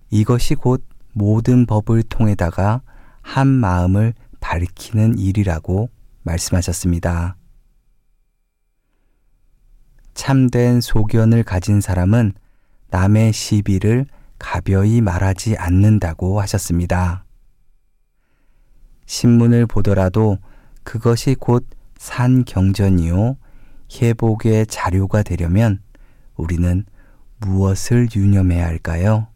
이것이 곧 모든 법을 통해다가 한 마음을 밝히는 일이라고 말씀하셨습니다. 참된 소견을 가진 사람은 남의 시비를 가벼이 말하지 않는다고 하셨습니다. 신문을 보더라도 그것이 곧 산경전이요 회복의 자료가 되려면 우리는 무엇을 유념해야 할까요?